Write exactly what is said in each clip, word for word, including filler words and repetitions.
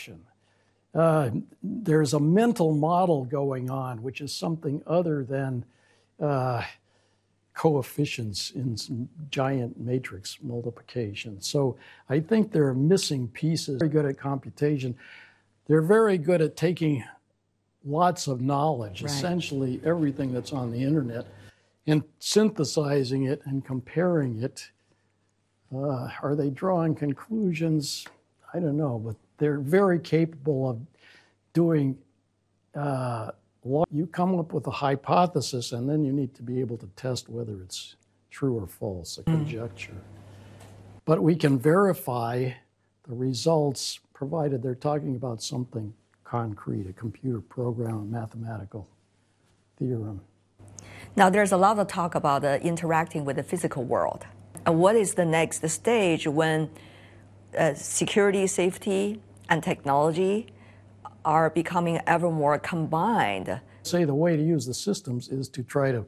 direction. Uh, there's a mental model going on, which is something other than uh, coefficients in some giant matrix multiplication. So I think there are missing pieces. Very good at computation. They're very good at taking lots of knowledge, right. essentially everything that's on the internet, and synthesizing it and comparing it. Uh, are they drawing conclusions? I don't know, but they're very capable of doing, uh, you come up with a hypothesis and then you need to be able to test whether it's true or false, a conjecture. Mm. But we can verify the results provided they're talking about something concrete, a computer program, a mathematical theorem. Now there's a lot of talk about uh, interacting with the physical world. And what is the next stage when uh, security, safety, and technology are becoming ever more combined? Say the way to use the systems is to try to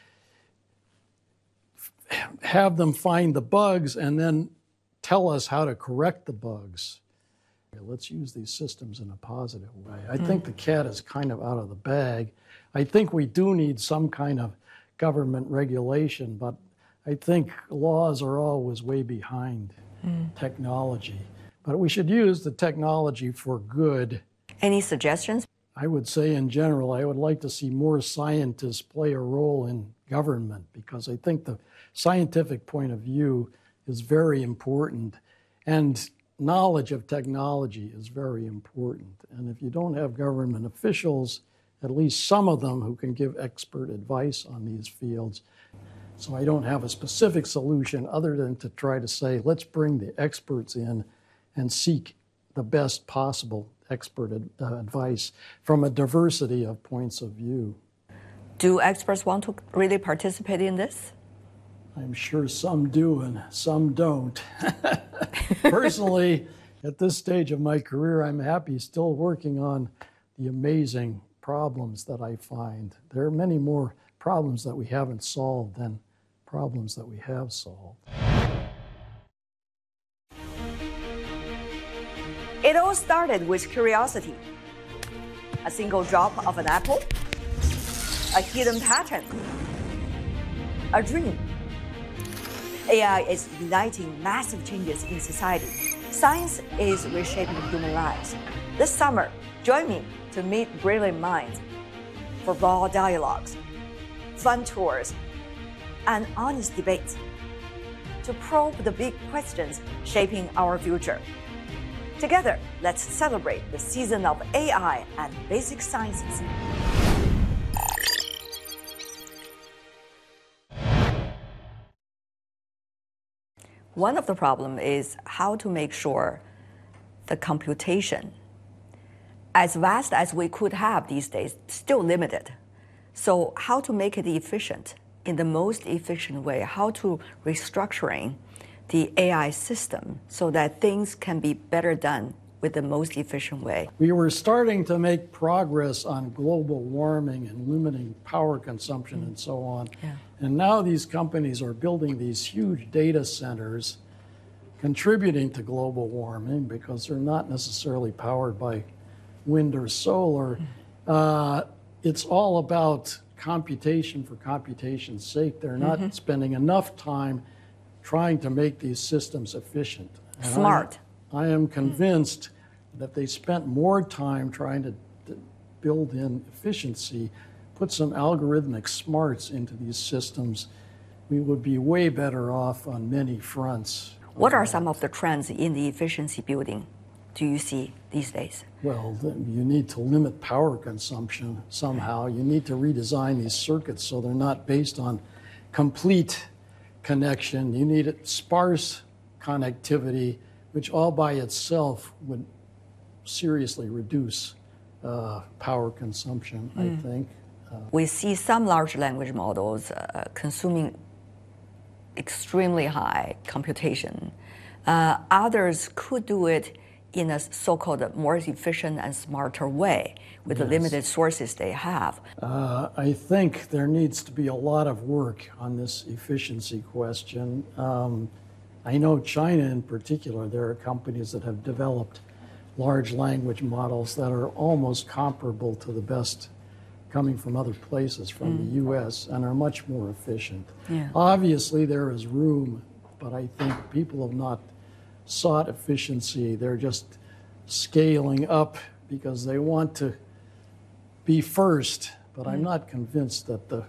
have them find the bugs and then tell us how to correct the bugs. Let's use these systems in a positive way. I mm. think the cat is kind of out of the bag. I think we do need some kind of government regulation, but I think laws are always way behind mm. technology. But we should use the technology for good. Any suggestions? I would say in general, I would like to see more scientists play a role in government, because I think the scientific point of view is very important. And knowledge of technology is very important. And if you don't have government officials, at least some of them who can give expert advice on these fields. So I don't have a specific solution other than to try to say, let's bring the experts in and seek the best possible expert ad- uh, advice from a diversity of points of view. Do experts want to really participate in this? I'm sure some do and some don't. Personally, at this stage of my career, I'm happy still working on the amazing problems that I find. There are many more problems that we haven't solved than problems that we have solved. It all started with curiosity. A single drop of an apple, a hidden pattern, a dream. A I is igniting massive changes in society. Science is reshaping human lives. This summer, join me to meet brilliant minds for raw dialogues, fun tours, and honest debates to probe the big questions shaping our future. Together, let's celebrate the season of A I and basic sciences. One of the problems is how to make sure the computation, as vast as we could have these days, still limited. So how to make it efficient in the most efficient way, how to restructuring the A I system so that things can be better done with the most efficient way. We were starting to make progress on global warming and limiting power consumption mm. and so on. Yeah. And now these companies are building these huge data centers contributing to global warming because they're not necessarily powered by wind or solar. Mm. Uh, it's all about computation for computation's sake. They're not mm-hmm. spending enough time trying to make these systems efficient. And Smart. I, I am convinced mm. that they spent more time trying to, to build in efficiency, put some algorithmic smarts into these systems, we would be way better off on many fronts. What are some of the trends in the efficiency building do you see these days? Well, you need to limit power consumption somehow. You need to redesign these circuits so they're not based on complete connection. You need sparse connectivity, which all by itself would seriously reduce uh, power consumption, mm. I think. Uh, we see some large language models uh, consuming extremely high computation. Uh, others could do it in a so-called more efficient and smarter way with yes. the limited sources they have. Uh, I think there needs to be a lot of work on this efficiency question. Um, I know China in particular, there are companies that have developed large language models that are almost comparable to the best coming from other places, from the U S, and are much more efficient. Yeah. Obviously, there is room, but I think people have not sought efficiency. They're just scaling up because they want to be first, but I'm not convinced that the